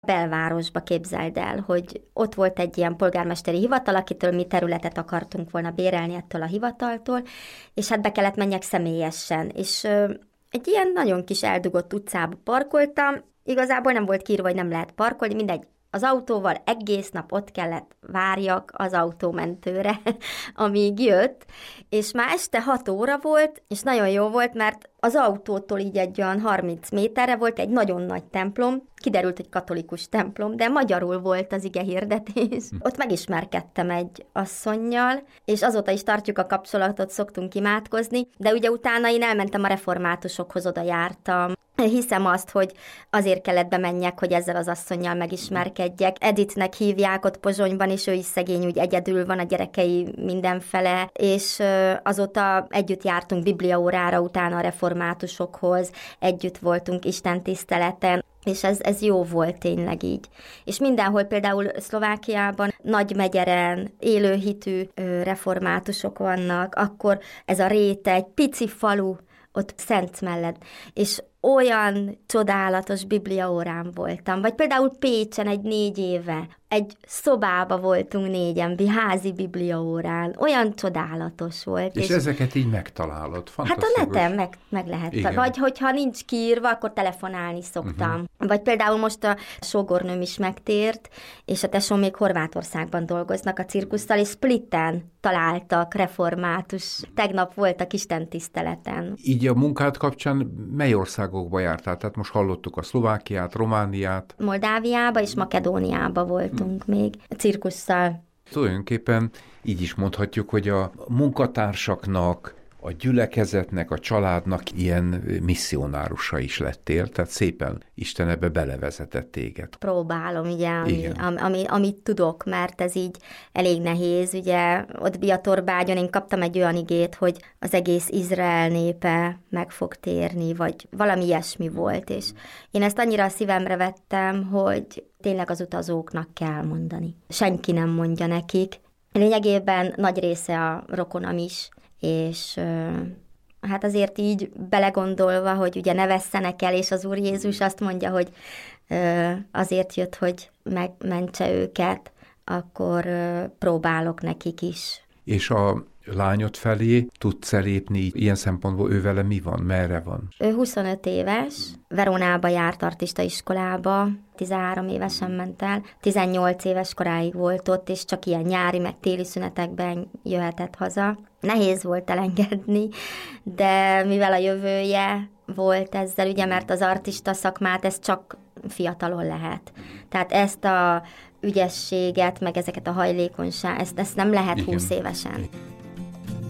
belvárosba, képzeld el, hogy ott volt egy ilyen polgármesteri hivatal, akitől mi területet akartunk volna bérelni ettől a hivataltól, és hát be kellett menjek személyesen, és egy ilyen nagyon kis eldugott utcába parkoltam, igazából nem volt kiírva, hogy nem lehet parkolni, mindegy. Az autóval egész nap ott kellett várjak az autómentőre, amíg jött, és már este 6 óra volt, és nagyon jó volt, mert az autótól így egy olyan 30 méterre volt egy nagyon nagy templom, kiderült, hogy katolikus templom, de magyarul volt az ige hirdetés. Ott megismerkedtem egy asszonnyal, és azóta is tartjuk a kapcsolatot, szoktunk imádkozni, de ugye utána én elmentem a reformátusokhoz, oda jártam. Hiszem azt, hogy azért kellett bemenjek, hogy ezzel az asszonnyal megismerkedjek. Editnek hívják ott Pozsonyban, és ő is szegény, úgy egyedül van, a gyerekei mindenfele, és azóta együtt jártunk bibliaórára utána a reformátusokhoz, együtt voltunk istentiszteleten, és ez jó volt tényleg így. És mindenhol, például Szlovákiában, Nagymegyeren élőhitű reformátusok vannak, akkor ez a Réte, egy pici falu, ott Szent mellett, és olyan csodálatos bibliaórán voltam. Vagy például Pécsen egy 4 éve, egy szobába voltunk 4-en, házi bibliaórán. Olyan csodálatos volt. És ezeket így megtalálod. Hát a neten meg lehet. Vagy hogyha nincs kiírva, akkor telefonálni szoktam. Vagy például most a sógornőm is megtért, és a tesóm még Horvátországban dolgoznak a cirkusszal, és Splitten találtak református. Tegnap voltak istentiszteleten. Így a munkád kapcsán mely országokba jártál? Tehát most hallottuk a Szlovákiát, Romániát. Moldáviába és Makedóniába voltunk még cirkusszal. Tulajdonképpen így is mondhatjuk, hogy a munkatársaknak, a gyülekezetnek, a családnak ilyen misszionárusa is lettél, tehát szépen Isten ebbe belevezetett téged. Próbálom, ugye, amit tudok, mert ez így elég nehéz, ugye, ott Biatorbágyon én kaptam egy olyan igét, hogy az egész Izrael népe meg fog térni, vagy valami ilyesmi volt, és én ezt annyira a szívemre vettem, hogy tényleg az utazóknak kell mondani. Senki nem mondja nekik. Lényegében nagy része a rokonam is, és hát azért így belegondolva, hogy ugye ne vesszenek el, és az Úr Jézus azt mondja, hogy azért jött, hogy megmentse őket, akkor próbálok nekik is. És a lányod felé tudsz elépni, ilyen szempontból ő vele mi van, merre van? Ő 25 éves, Veronába járt artista iskolába, 13 évesen ment el, 18 éves koráig volt ott, és csak ilyen nyári, meg téli szünetekben jöhetett haza. Nehéz volt elengedni, de mivel a jövője volt ezzel, ugye, mert az artista szakmát ez csak fiatalon lehet. Tehát ezt a ügyességet, meg ezeket a hajlékonyság, ezt nem lehet 20 évesen.